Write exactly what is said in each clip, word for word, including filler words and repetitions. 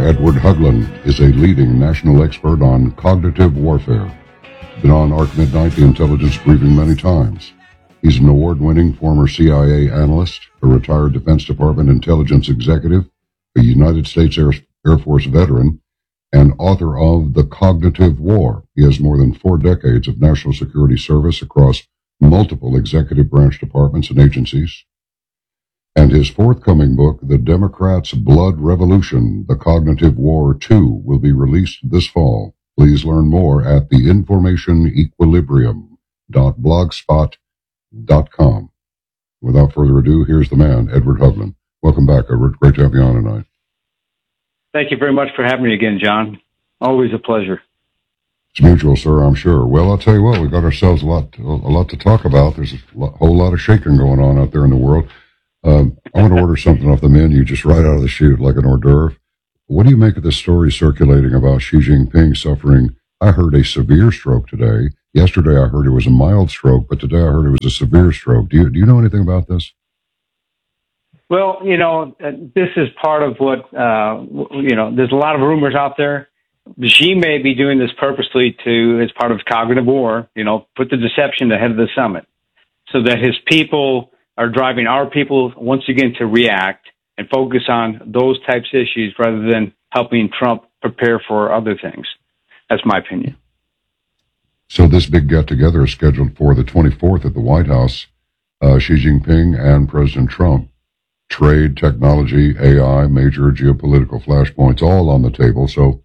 Edward Hoagland is a leading national expert on cognitive warfare. Been on Arc Midnight, the intelligence briefing many times. He's an award-winning former C I A analyst, a retired Defense Department intelligence executive, a United States Air, Air Force veteran, and author of The Cognitive War. He has more than four decades of national security service across multiple executive branch departments and agencies. And his forthcoming book, The Democrats' Blood Revolution, The Cognitive War two, will be released this fall. Please learn more at the information equilibrium dot blogspot dot com. Without further ado, here's the man, Edward Hoagland. Welcome back, Edward. Great to have you on tonight. Thank you very much for having me again, John. Always a pleasure. It's mutual, sir, I'm sure. Well, I'll tell you what, we've got ourselves a lot, a lot to talk about. There's a lot, whole lot of shaking going on out there in the world. Um, I want to order something off the menu just right out of the chute, like an hors d'oeuvre. What do you make of this story circulating about Xi Jinping suffering? I heard a severe stroke today. Yesterday I heard it was a mild stroke, but today I heard it was a severe stroke. Do you, do you know anything about this? Well, you know, uh, this is part of what, uh, you know, there's a lot of rumors out there. Xi may be doing this purposely to, as part of cognitive war, you know, put the deception ahead of the summit so that his people are driving our people once again to react and focus on those types of issues rather than helping Trump prepare for other things. That's my opinion. So this big get-together is scheduled for the twenty-fourth at the White House. Uh, Xi Jinping and President Trump. Trade, technology, A I, major geopolitical flashpoints, all on the table. So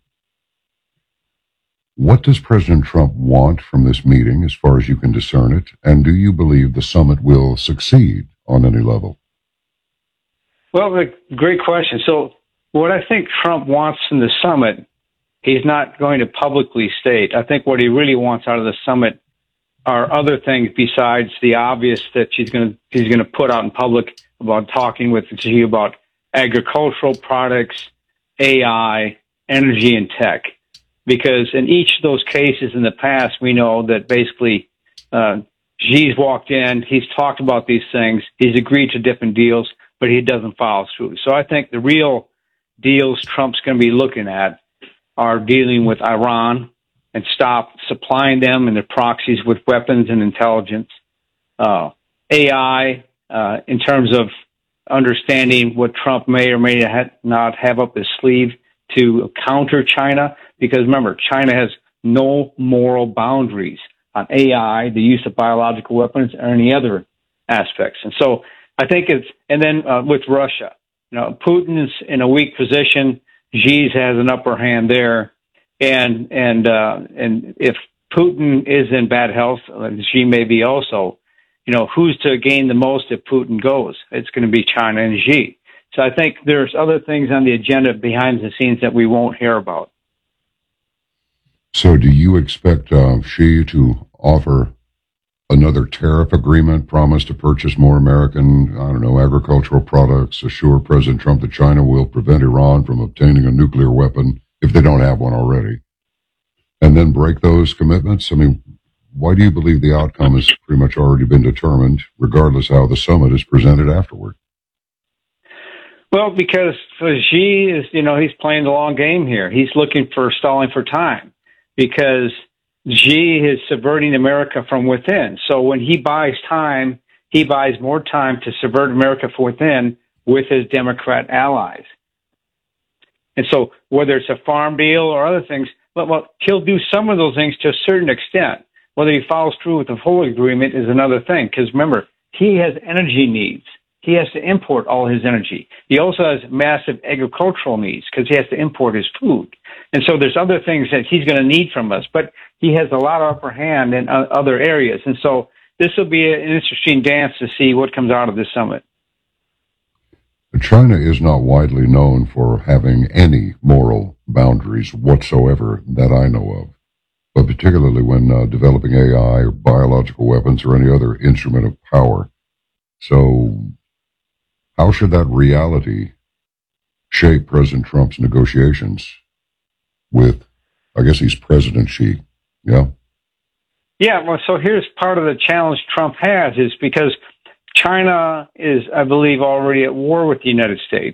what does President Trump want from this meeting, as far as you can discern it? And do you believe the summit will succeed on any level? Well, great question. So what I think Trump wants from the summit, he's not going to publicly state. I think what he really wants out of the summit are other things besides the obvious that she's going to, he's going to put out in public about talking with Xi about agricultural products, A I, energy, and tech. Because in each of those cases in the past, we know that basically uh, Xi's walked in, he's talked about these things, he's agreed to different deals, but he doesn't follow through. So I think the real deals Trump's going to be looking at are dealing with Iran and stop supplying them and their proxies with weapons and intelligence. Uh, A I, uh, in terms of understanding what Trump may or may not have up his sleeve to counter China. Because remember, China has no moral boundaries on A I, the use of biological weapons, or any other aspects. And so I think it's, and then uh, with Russia, you know, Putin's in a weak position. Xi has an upper hand there. And, and, uh, and if Putin is in bad health, Xi may be also, you know, who's to gain the most if Putin goes? It's going to be China and Xi. So I think there's other things on the agenda behind the scenes that we won't hear about. So do you expect uh, Xi to offer another tariff agreement, promise to purchase more American, I don't know, agricultural products, assure President Trump that China will prevent Iran from obtaining a nuclear weapon if they don't have one already, and then break those commitments? I mean, why do you believe the outcome has pretty much already been determined, regardless how the summit is presented afterward? Well, because Xi is, you know, he's playing the long game here. He's looking for stalling for time because Xi is subverting America from within. So when he buys time, he buys more time to subvert America from within with his Democrat allies. And so whether it's a farm deal or other things, well, well, he'll do some of those things to a certain extent. Whether he follows through with the full agreement is another thing. Because remember, he has energy needs. He has to import all his energy. He also has massive agricultural needs because he has to import his food. And so there's other things that he's going to need from us, but he has a lot of upper hand in uh, other areas. And so this will be an interesting dance to see what comes out of this summit. China is not widely known for having any moral boundaries whatsoever that I know of, but particularly when uh, developing A I or biological weapons or any other instrument of power. So how should that reality shape President Trump's negotiations with, I guess he's President Xi, yeah? Yeah, well, so here's part of the challenge Trump has is because China is, I believe, already at war with the United States.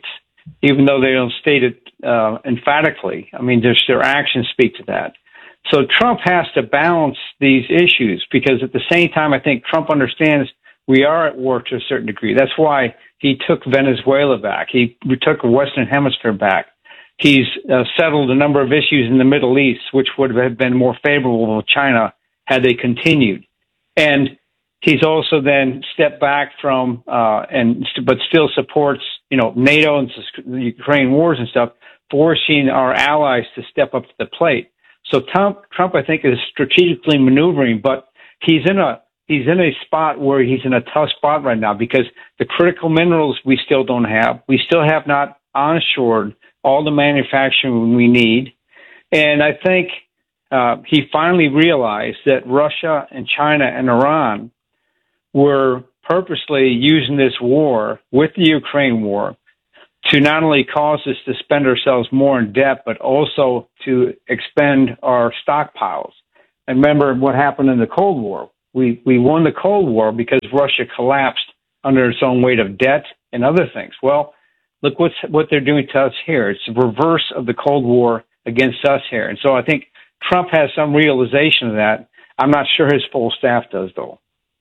even though they don't state it uh, emphatically. I mean, their, their actions speak to that. So Trump has to balance these issues because at the same time, I think Trump understands we are at war to a certain degree. That's why he took Venezuela back. He took the Western Hemisphere back. He's uh, settled a number of issues in the Middle East, which would have been more favorable with China had they continued. And he's also then stepped back from, uh, and but still supports, you know, NATO and the Ukraine wars and stuff, forcing our allies to step up to the plate. So Trump, Trump, I think, is strategically maneuvering, but he's in a he's in a spot where he's in a tough spot right now because the critical minerals we still don't have. We still have not onshored all the manufacturing we need. And I think uh, he finally realized that Russia and China and Iran were purposely using this war with the Ukraine war to not only cause us to spend ourselves more in debt, but also to expend our stockpiles. And remember what happened in the Cold War. We we won the Cold War because Russia collapsed under its own weight of debt and other things. Well, look what's, what they're doing to us here. It's the reverse of the Cold War against us here. And so I think Trump has some realization of that. I'm not sure his full staff does, though.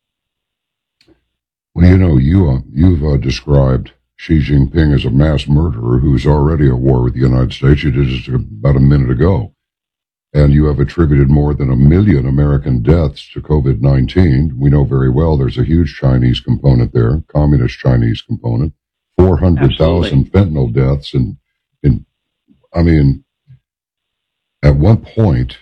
Well, you know, you, uh, you've uh, described Xi Jinping as a mass murderer who's already at war with the United States. You did just about a minute ago. And you have attributed more than a million American deaths to COVID nineteen. We know very well there's a huge Chinese component there, communist Chinese component, four hundred thousand fentanyl deaths. And, and, I mean, at what point,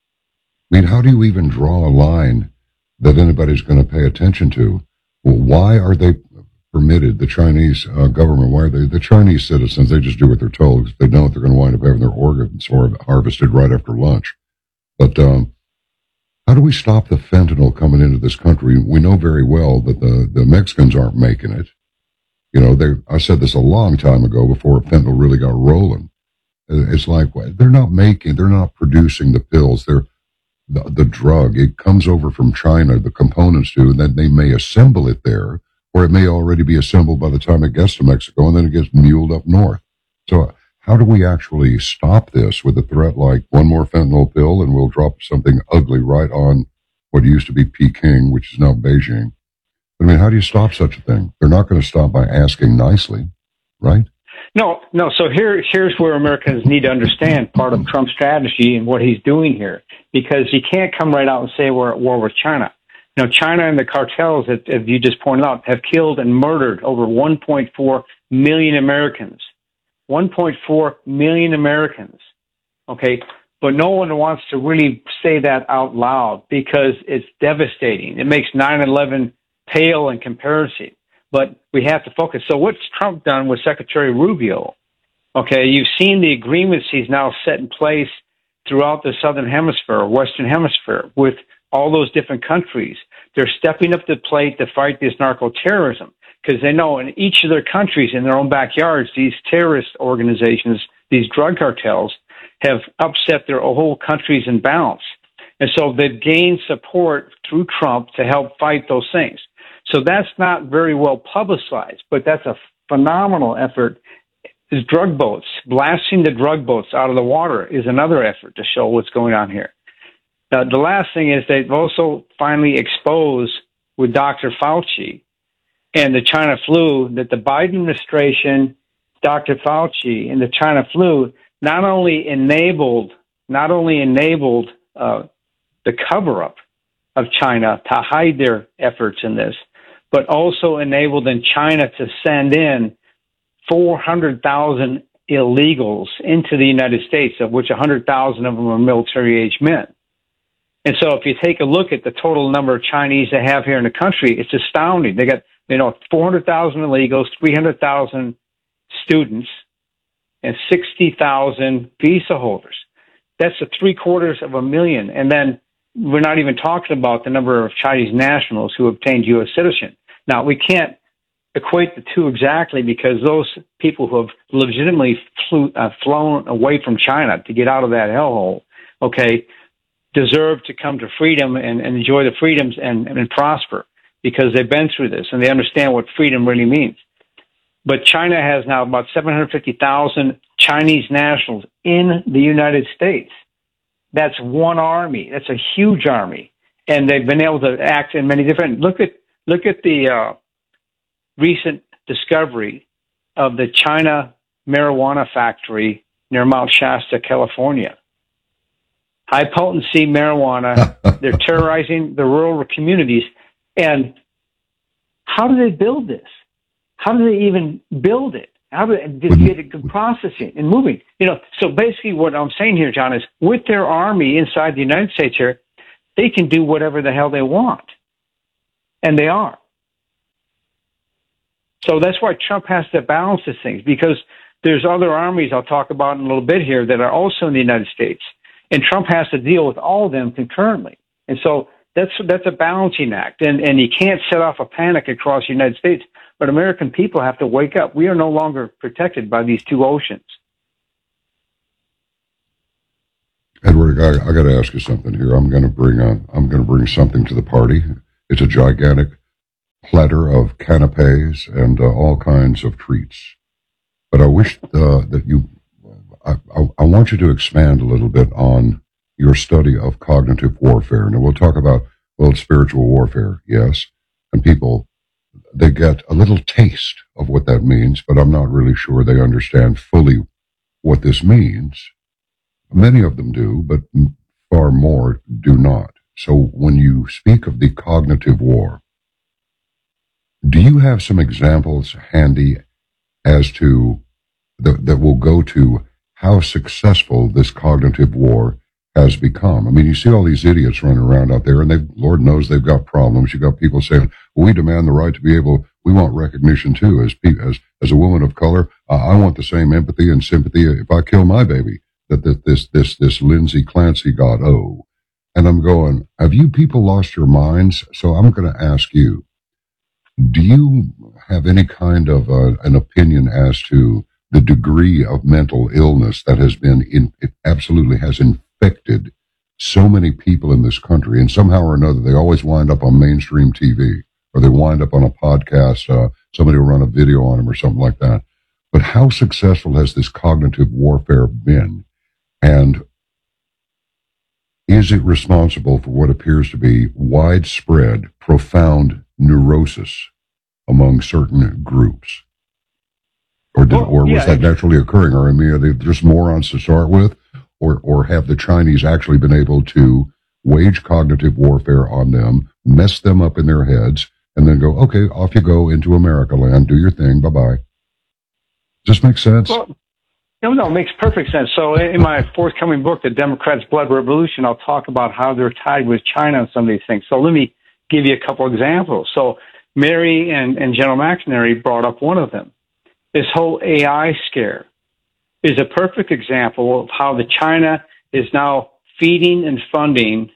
I mean, how do you even draw a line that anybody's going to pay attention to? Well, why are they permitted, the Chinese uh, government, why are they, the Chinese citizens, they just do what they're told because they know they're going to wind up having their organs harvested right after lunch. But um, how do we stop the fentanyl coming into this country? We know very well that the, the Mexicans aren't making it. You know, they, I said this a long time ago before fentanyl really got rolling. It's like, they're not making, they're not producing the pills. They're the, the drug. It comes over from China, the components do, and then they may assemble it there, or it may already be assembled by the time it gets to Mexico, and then it gets muled up north. So how do we actually stop this with a threat like one more fentanyl pill and we'll drop something ugly right on what used to be Peking, which is now Beijing? I mean, how do you stop such a thing? They're not going to stop by asking nicely, right? No, no. So here, here's where Americans need to understand part of Trump's strategy and what he's doing here, because he can't come right out and say we're at war with China. Now, China and the cartels, as you just pointed out, have killed and murdered over one point four million Americans. one point four million Americans. Okay. But no one wants to really say that out loud because it's devastating. It makes nine eleven pale in comparison. But we have to focus. So what's Trump done with Secretary Rubio? Okay, you've seen the agreements he's now set in place throughout the Southern Hemisphere, Western Hemisphere, with all those different countries. They're stepping up to the plate to fight this narco-terrorism because they know in each of their countries, in their own backyards, these terrorist organizations, these drug cartels, have upset their whole countries in balance. And so they've gained support through Trump to help fight those things. So that's not very well publicized, but that's a phenomenal effort. Is drug boats, blasting the drug boats out of the water is another effort to show what's going on here. Uh, the last thing is they've also finally exposed with Doctor Fauci and the China flu that the Biden administration, Doctor Fauci and the China flu not only enabled, not only enabled uh, the cover-up of China to hide their efforts in this, but also enabled in China to send in four hundred thousand illegals into the United States, of which one hundred thousand of them are military-age men. And so if you take a look at the total number of Chinese they have here in the country, it's astounding. They got, you know, four hundred thousand illegals, three hundred thousand students, and sixty thousand visa holders. That's a three quarters of a million. And then we're not even talking about the number of Chinese nationals who obtained U S citizenship. Now, we can't equate the two exactly because those people who have legitimately flew, uh, flown away from China to get out of that hellhole, okay, deserve to come to freedom and, and enjoy the freedoms and, and prosper because they've been through this and they understand what freedom really means. But China has now about seven hundred fifty thousand Chinese nationals in the United States. That's one army. That's a huge army. And they've been able to act in many different, look at, look at the uh, recent discovery of the China marijuana factory near Mount Shasta, California. High potency marijuana. They're terrorizing the rural communities. And how do they build this? How do they even build it? How do they get it processing and moving? You know, so basically what I'm saying here, John, is with their army inside the United States here, they can do whatever the hell they want. And they are. So that's why Trump has to balance these things, because there's other armies I'll talk about in a little bit here that are also in the United States. And Trump has to deal with all of them concurrently. And so that's that's a balancing act. And, and you can't set off a panic across the United States. But American people have to wake up. We are no longer protected by these two oceans. Edward, I, I got to ask you something here. I'm going to bring a, I'm going to bring something to the party. It's a gigantic platter of canapes and uh, all kinds of treats. But I wish uh, that you, I, I, I want you to expand a little bit on your study of cognitive warfare. Now we'll talk about, well, spiritual warfare, yes, and people, they get a little taste of what that means, but I'm not really sure they understand fully what this means. Many of them do, but far more do not. So when you speak of the cognitive war, do you have some examples handy as to the, that will go to how successful this cognitive war has become? I mean, you see all these idiots running around out there, and they, Lord knows they've got problems. You got people saying, well, we demand the right to be able, we want recognition too, as as as a woman of color. Uh, I want the same empathy and sympathy if I kill my baby that, that this this this Lindsay Clancy got. Oh, and I'm going, have you people lost your minds? So I'm going to ask you, do you have any kind of uh, an opinion as to the degree of mental illness that has been in, it absolutely has infected so many people in this country, and somehow or another they always wind up on mainstream T V, or they wind up on a podcast, uh, somebody will run a video on them or something like that. But how successful has this cognitive warfare been? And is it responsible for what appears to be widespread, profound neurosis among certain groups? Or, did, well, or was yeah, that naturally occurring? Or I mean, are they just morons to start with? Or, or have the Chinese actually been able to wage cognitive warfare on them, mess them up in their heads, and then go, okay, off you go into America land, do your thing, bye-bye. Does this make sense? Well, no, no, it makes perfect sense. So in my forthcoming book, The Democrats' Blood Revolution, I'll talk about how they're tied with China and some of these things. So let me give you a couple examples. So Mary and, and General McNary brought up one of them. This whole A I scare is a perfect example of how the China is now feeding and funding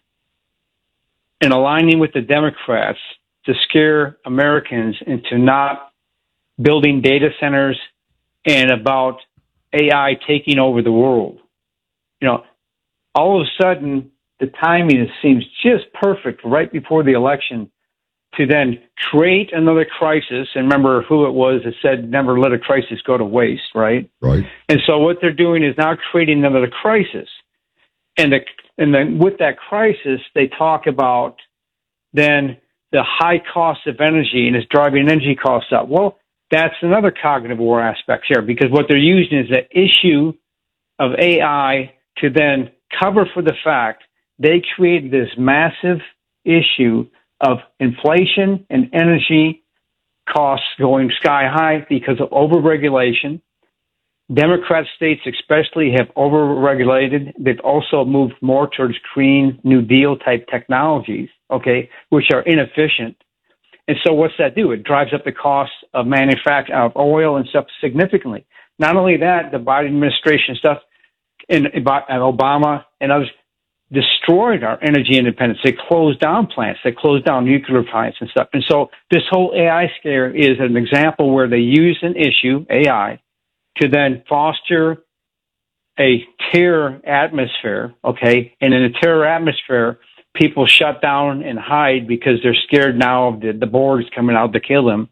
and aligning with the Democrats to scare Americans into not building data centers and about A I taking over the world. You know, all of a sudden, the timing seems just perfect right before the election to then create another crisis. And remember who it was that said, never let a crisis go to waste, right? Right. And so what they're doing is now creating another crisis. And, the, and then with that crisis, they talk about then the high cost of energy and it's driving energy costs up. Well, that's another cognitive war aspect here, because what they're using is the issue of A I to then cover for the fact they created this massive issue of inflation and energy costs going sky high because of overregulation. Democrat states especially have overregulated. They've also moved more towards Green New Deal type technologies, okay, which are inefficient. And so what's that do? It drives up the cost of manufacture of oil and stuff significantly. Not only that, the Biden administration stuff and, and Obama and others destroyed our energy independence. They closed down plants. They closed down nuclear plants and stuff. And so this whole A I scare is an example where they use an issue, A I, to then foster a terror atmosphere, okay? And in a terror atmosphere, people shut down and hide because they're scared now of the, the Borgs coming out to kill them.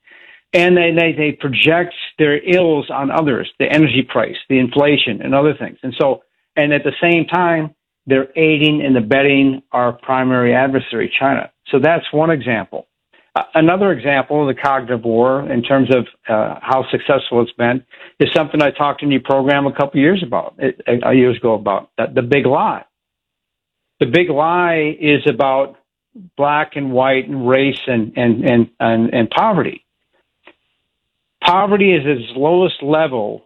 And they, they, they project their ills on others, the energy price, the inflation, and other things. And so, and at the same time, they're aiding and abetting our primary adversary, China. So that's one example. Uh, another example of the cognitive war, in terms of uh, how successful it's been, is something I talked in your program a couple years about, uh, years ago about the, the big lie. The big lie is about black and white and race and and and and, and poverty. Poverty is at its lowest level,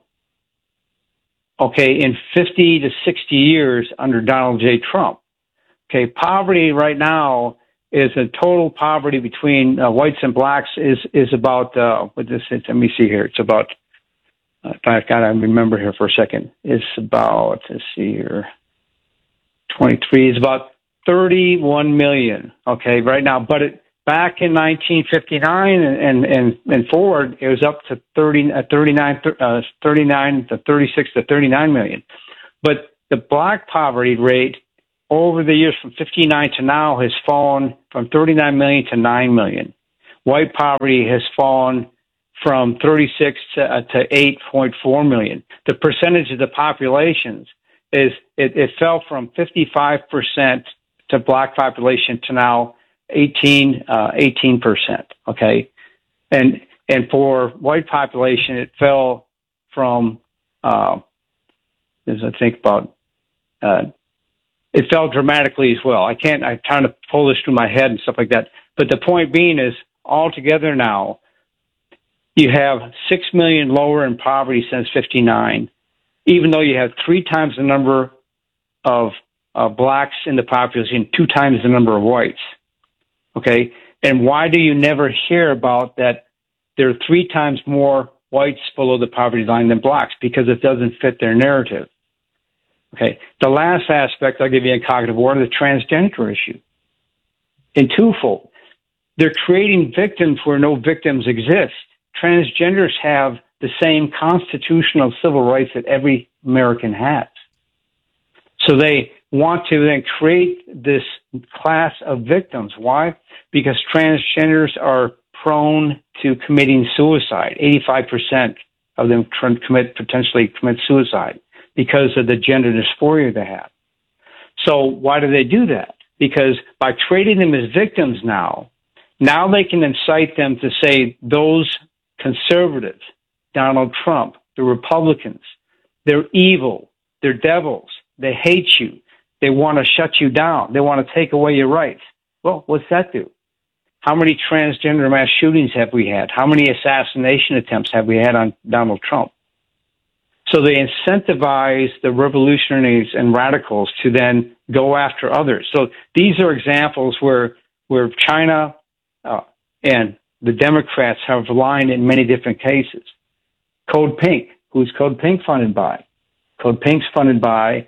okay, in fifty to sixty years under Donald J. Trump. Okay, poverty right now is a total poverty between uh, whites and blacks is is about, uh, what this is, let me see here, it's about, uh, if I've got to remember here for a second, it's about, let's see here, twenty-three, is about thirty-one million, okay, right now, but it, back in nineteen fifty-nine and, and, and forward, it was up to thirty, uh, thirty-nine, uh, thirty-nine to thirty-six to thirty-nine million. But the black poverty rate over the years from fifty-nine to now has fallen from thirty-nine million to nine million. White poverty has fallen from thirty-six to, uh, to eight point four million. The percentage of the populations is, it, it fell from fifty-five percent to black population to now eighteen, uh, eighteen percent. Okay. And, and for white population, it fell from, uh, as I think about, uh, it fell dramatically as well. I can't, I'm trying to pull this through my head and stuff like that. But the point being is, altogether now, you have six million lower in poverty since fifty-nine, even though you have three times the number of uh, blacks in the population, two times the number of whites. Okay? And why do you never hear about that there are three times more whites below the poverty line than blacks? Because it doesn't fit their narrative. Okay. The last aspect I'll give you in cognitive war is the transgender issue. In twofold, they're creating victims where no victims exist. Transgenders have the same constitutional civil rights that every American has. So they want to then create this class of victims. Why? Because transgenders are prone to committing suicide. eighty-five percent of them commit, potentially commit suicide, because of the gender dysphoria they have. So why do they do that? Because by treating them as victims now, now they can incite them to say those conservatives, Donald Trump, the Republicans, they're evil, they're devils, they hate you, they want to shut you down, they want to take away your rights. Well, what's that do? How many transgender mass shootings have we had? How many assassination attempts have we had on Donald Trump? So they incentivize the revolutionaries and radicals to then go after others. So these are examples where where China uh, and the Democrats have aligned in many different cases. Code Pink, who's Code Pink funded by? Code Pink's funded by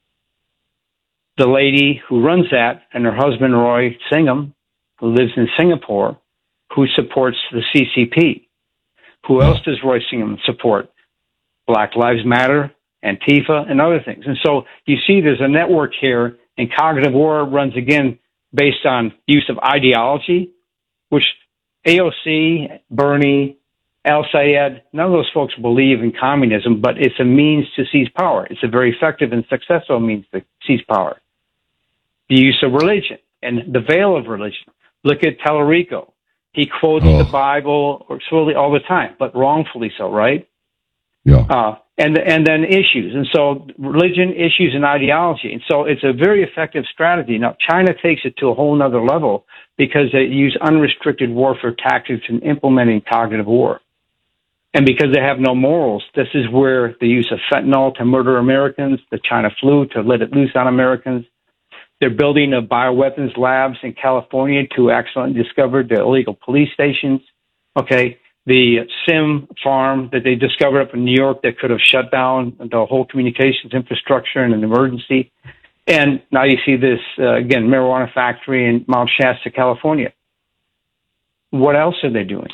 the lady who runs that and her husband, Roy Singham, who lives in Singapore, who supports the C C P. Who else does Roy Singham support? Black Lives Matter, Antifa, and other things. And so you see there's a network here, and cognitive war runs, again, based on use of ideology, which A O C, Bernie, Al-Sayed, none of those folks believe in communism, but it's a means to seize power. It's a very effective and successful means to seize power. The use of religion and the veil of religion. Look at Tallarico. He quotes oh. the Bible or slowly all the time, but wrongfully so, right? Yeah. Uh, and and then issues. And so religion, issues, and ideology. And so it's a very effective strategy. Now, China takes it to a whole nother level because they use unrestricted warfare tactics in implementing cognitive war. And because they have no morals, this is where the use of fentanyl to murder Americans, the China flu to let it loose on Americans. They're building a bioweapons labs in California to accidentally discover the illegal police stations. Okay. The SIM farm that they discovered up in New York that could have shut down the whole communications infrastructure in an emergency. And now you see this, uh, again, marijuana factory in Mount Shasta, California. What else are they doing?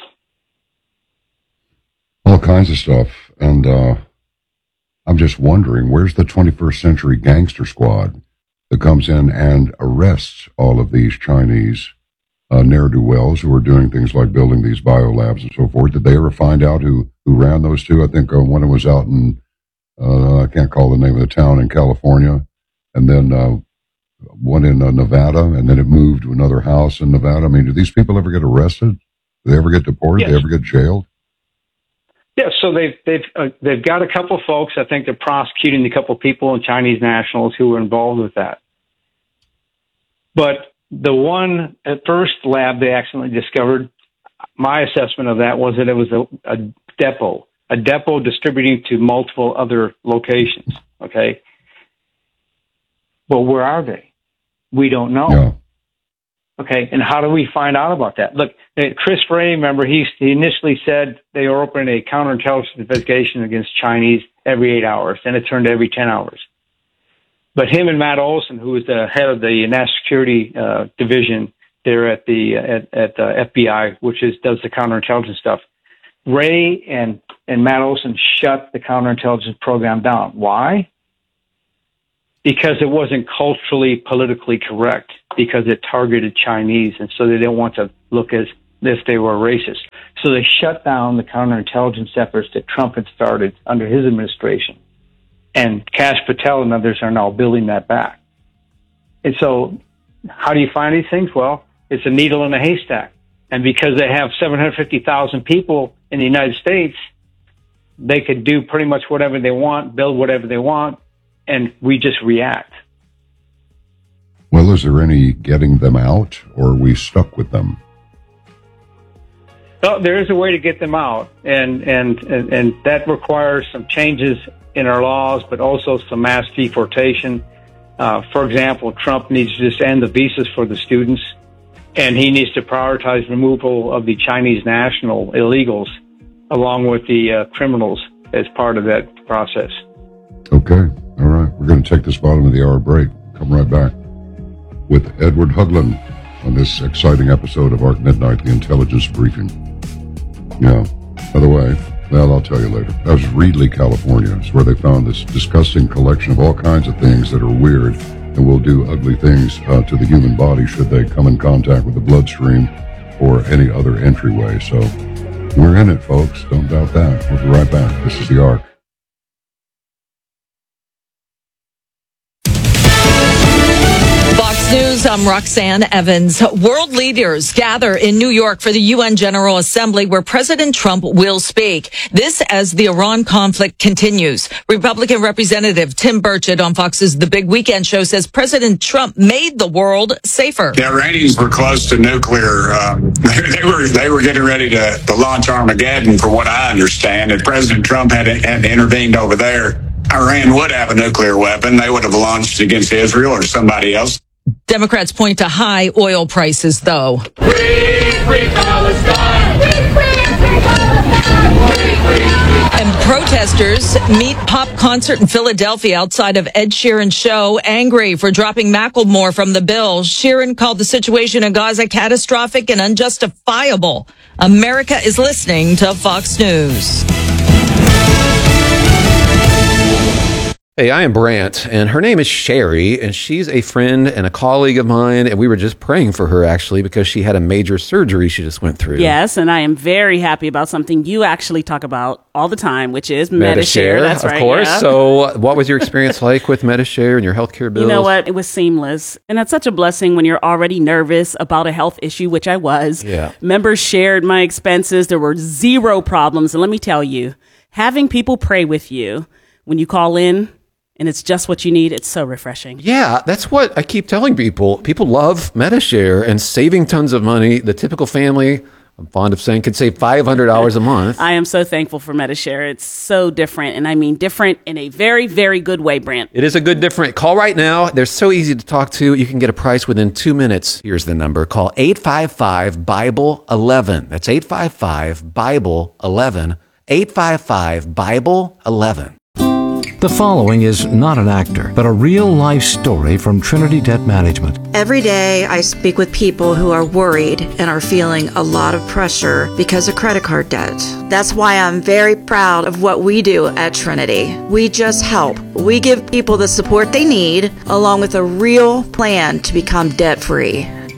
All kinds of stuff. And uh, I'm just wondering, where's the twenty-first century gangster squad that comes in and arrests all of these Chinese uh, ne'er-do-wells who were doing things like building these biolabs and so forth. Did they ever find out who, who ran those two? I think uh, one of them was out in, uh, I can't call the name of the town in California, and then uh, one in uh, Nevada, and then it moved to another house in Nevada. I mean, do these people ever get arrested? Do they ever get deported? Yes. Do they ever get jailed? Yeah, so they've they've uh, they've got a couple of folks. I think they're prosecuting a couple of people and Chinese nationals who were involved with that. But the one at first lab they accidentally discovered, my assessment of that was that it was a, a depot, a depot distributing to multiple other locations. Okay, but where are they? We don't know. Yeah. Okay, and how do we find out about that? Look, Chris Wray, remember, he, he initially said they were opening a counterintelligence investigation against Chinese every eight hours, then it turned to every ten hours. But him and Matt Olson, who is the head of the National Security uh, Division there at the at, at the F B I, which is does the counterintelligence stuff, Ray and, and Matt Olson shut the counterintelligence program down. Why? Because it wasn't culturally, politically correct, because it targeted Chinese, and so they didn't want to look as if they were racist. So they shut down the counterintelligence efforts that Trump had started under his administration. And Kash Patel and others are now building that back. And so how do you find these things? Well, it's a needle in a haystack. And because they have seven hundred fifty thousand people in the United States, they could do pretty much whatever they want, build whatever they want, and we just react. Well, is there any getting them out, or are we stuck with them? Well, there is a way to get them out, and, and, and, and that requires some changes in our laws, but also some mass deportation. Uh, for example, Trump needs to just end the visas for the students, and he needs to prioritize removal of the Chinese national illegals along with the uh, criminals as part of that process. Okay. All right. We're going to take this bottom of the hour break. Come right back with Edward Hoagland on this exciting episode of Arc Midnight, the Intelligence Briefing. Yeah. By the way, well, I'll tell you later. That was Reedley, California. It's where they found this disgusting collection of all kinds of things that are weird and will do ugly things uh, to the human body should they come in contact with the bloodstream or any other entryway. So we're in it, folks. Don't doubt that. We'll be right back. This is the Arc. News, I'm Roxanne Evans. World leaders gather in New York for the U N General Assembly where President Trump will speak. This as the Iran conflict continues. Republican Representative Tim Burchett on Fox's The Big Weekend Show says President Trump made the world safer. The Iranians were close to nuclear. Um, they were they were getting ready to, to launch Armageddon, from what I understand. If President Trump had, had intervened over there, Iran would have a nuclear weapon. They would have launched against Israel or somebody else. Democrats point to high oil prices, though. Free, free Palestine! Free, free, free Palestine! Free, free, free. And protesters meet pop concert in Philadelphia outside of Ed Sheeran's show, angry for dropping Macklemore from the bill. Sheeran called the situation in Gaza catastrophic and unjustifiable. America is listening to Fox News. Hey, I am Brant, and her name is Sherry, and she's a friend and a colleague of mine, and we were just praying for her, actually, because she had a major surgery she just went through. Yes, and I am very happy about something you actually talk about all the time, which is Medi-Share. That's of right, course. yeah. So what was your experience like with Medi-Share and your healthcare bills? You know what? It was seamless, and that's such a blessing when you're already nervous about a health issue, which I was. Yeah. Members shared my expenses. There were zero problems, and let me tell you, having people pray with you when you call in, and it's just what you need. It's so refreshing. Yeah, that's what I keep telling people. People love Medi-Share and saving tons of money. The typical family, I'm fond of saying, could save five hundred dollars a month. I am so thankful for Medi-Share. It's so different, and I mean different in a very, very good way, Brant. It is a good different. Call right now. They're so easy to talk to. You can get a price within two minutes. Here's the number. Call eight five five, Bible eleven. That's eight five five, Bible eleven. eight five five, Bible eleven. The following is not an actor, but a real-life story from Trinity Debt Management. Every day, I speak with people who are worried and are feeling a lot of pressure because of credit card debt. That's why I'm very proud of what we do at Trinity. We just help. We give people the support they need, along with a real plan to become debt-free.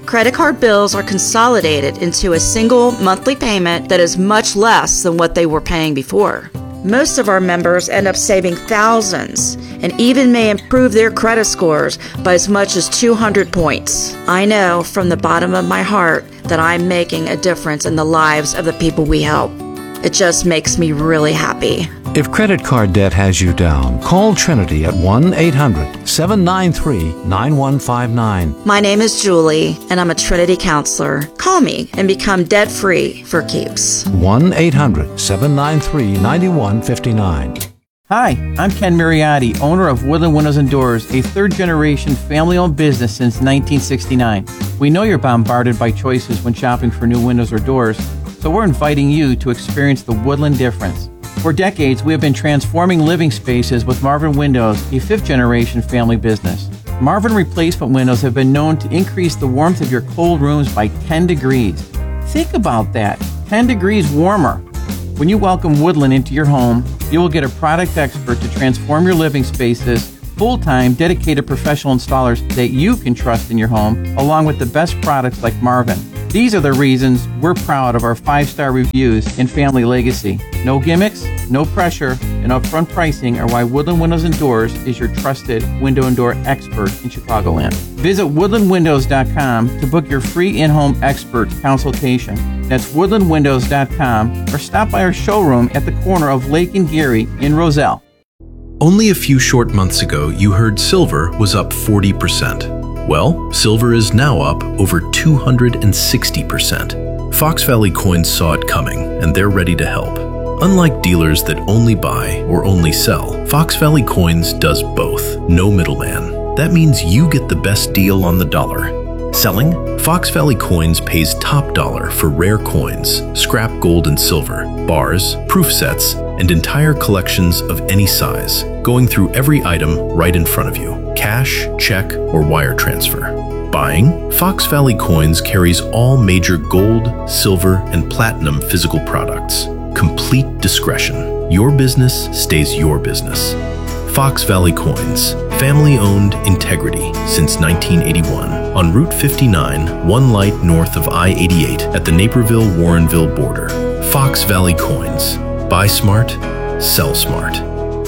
Credit card bills are consolidated into a single monthly payment that is much less than what they were paying before. Most of our members end up saving thousands and even may improve their credit scores by as much as two hundred points. I know from the bottom of my heart that I'm making a difference in the lives of the people we help. It just makes me really happy. If credit card debt has you down, call Trinity at one eight hundred seven nine three nine one five nine. My name is Julie, and I'm a Trinity counselor. Call me and become debt-free for keeps. one eight hundred seven nine three nine one five nine. Hi, I'm Ken Mariotti, owner of Woodland Windows and Doors, a third-generation family-owned business since nineteen sixty-nine. We know you're bombarded by choices when shopping for new windows or doors, so we're inviting you to experience the Woodland difference. For decades, we have been transforming living spaces with Marvin Windows, a fifth-generation family business. Marvin replacement windows have been known to increase the warmth of your cold rooms by ten degrees. Think about that, ten degrees warmer. When you welcome Woodland into your home, you will get a product expert to transform your living spaces, full-time, dedicated professional installers that you can trust in your home, along with the best products like Marvin. These are the reasons we're proud of our five-star reviews and family legacy. No gimmicks, no pressure, and upfront pricing are why Woodland Windows and Doors is your trusted window and door expert in Chicagoland. Visit woodland windows dot com to book your free in-home expert consultation. That's woodland windows dot com, or stop by our showroom at the corner of Lake and Geary in Roselle. Only a few short months ago, you heard silver was up forty percent. Well, silver is now up over two hundred sixty percent. Fox Valley Coins saw it coming, and they're ready to help. Unlike dealers that only buy or only sell, Fox Valley Coins does both. No middleman. That means you get the best deal on the dollar. Selling? Fox Valley Coins pays top dollar for rare coins, scrap gold and silver, bars, proof sets, and entire collections of any size, going through every item right in front of you. Cash, check, or wire transfer. Buying? Fox Valley Coins carries all major gold, silver, and platinum physical products. Complete discretion. Your business stays your business. Fox Valley Coins. Family-owned integrity since nineteen eighty-one. On Route fifty-nine, one light north of I eighty-eight at the Naperville-Warrenville border. Fox Valley Coins. Buy smart, sell smart.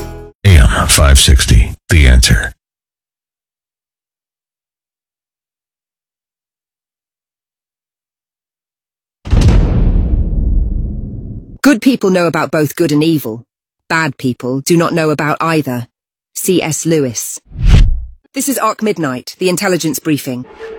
A M five sixty, The Answer. Good people know about both good and evil. Bad people do not know about either. C S Lewis. This is Arc Midnight, the intelligence briefing.